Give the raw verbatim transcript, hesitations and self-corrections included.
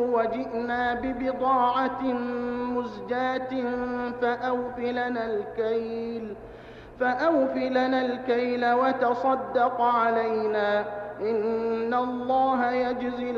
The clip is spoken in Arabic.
وجئنا ببضاعة مزجاة فأوف لنا الكيل فأوف لنا الكيل وتصدق علينا إن الله يجزي